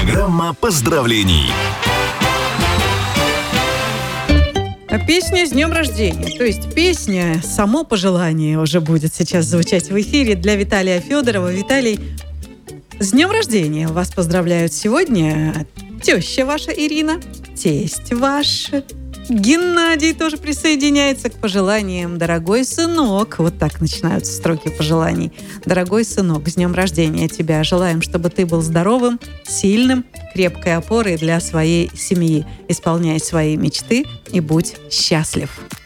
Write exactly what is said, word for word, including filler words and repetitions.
Программа поздравлений. Песня с днем рождения. То есть песня «Само пожелание» уже будет сейчас звучать в эфире для Виталия Федорова. Виталий, с днем рождения вас поздравляют сегодня теща ваша Ирина, тесть ваш Геннадий тоже присоединяется к пожеланиям. Дорогой сынок, вот так начинаются строки пожеланий. Дорогой сынок, с днем рождения тебя. Желаем, чтобы ты был здоровым, сильным, крепкой опорой для своей семьи. Исполняй свои мечты и будь счастлив.